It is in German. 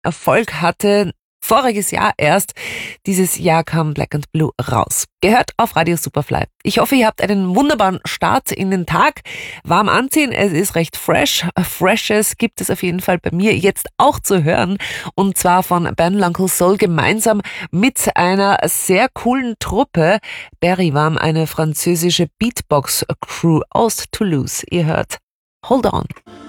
Erfolg hatte. Voriges Jahr erst. Dieses Jahr kam Black and Blue raus. Gehört auf Radio Superfly. Ich hoffe, ihr habt einen wunderbaren Start in den Tag. Warm anziehen, es ist recht fresh. Freshes gibt es auf jeden Fall bei mir jetzt auch zu hören. Und zwar von Ben L'Uncle Soul gemeinsam mit einer sehr coolen Truppe. Berrivam, eine französische Beatbox-Crew aus Toulouse. Ihr hört Hold On.